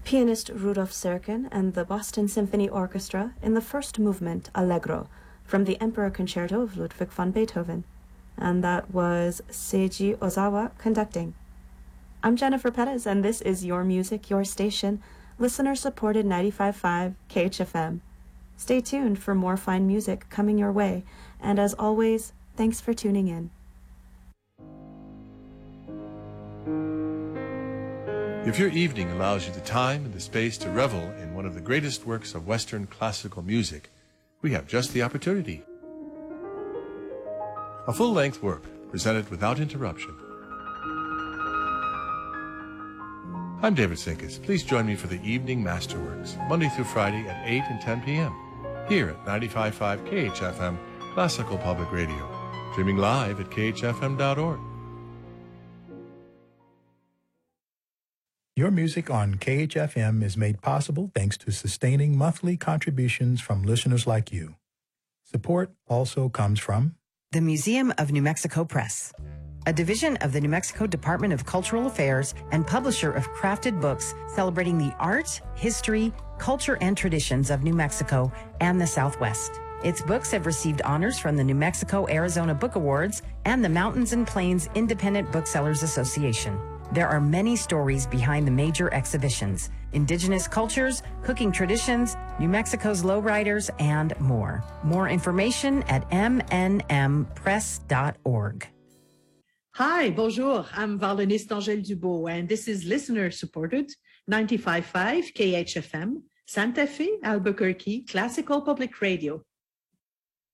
pianist Rudolf Serkin and the Boston Symphony Orchestra in the first movement, Allegro, from the Emperor Concerto of Ludwig van Beethoven. And that was Seiji Ozawa conducting. I'm Jennifer Perez, and this is Your Music, Your Station, listener-supported 95.5 KHFM. Stay tuned for more fine music coming your way, and as always, thanks for tuning in. If your evening allows you the time and the space to revel in one of the greatest works of Western classical music, we have just the opportunity. A full-length work presented without interruption. I'm David Sinkus. Please join me for the Evening Masterworks, Monday through Friday at 8 and 10 p.m. here at 95.5 KHFM Classical Public Radio, streaming live at khfm.org. Your Music on KHFM is made possible thanks to sustaining monthly contributions from listeners like you. Support also comes from the Museum of New Mexico Press, a division of the New Mexico Department of Cultural Affairs and publisher of crafted books celebrating the art, history, culture, and traditions of New Mexico and the Southwest. Its books have received honors from the New Mexico-Arizona Book Awards and the Mountains and Plains Independent Booksellers Association. There are many stories behind the major exhibitions: indigenous cultures, cooking traditions, New Mexico's lowriders, and more. More information at mnmpress.org. Hi, bonjour. I'm violinist Angèle Dubois, and this is listener-supported 95.5 KHFM, Santa Fe, Albuquerque, Classical Public Radio.